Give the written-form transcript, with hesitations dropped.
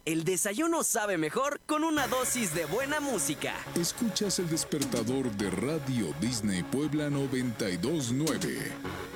El desayuno sabe mejor con una dosis de buena música. Escuchas el despertador de Radio Disney Puebla 929.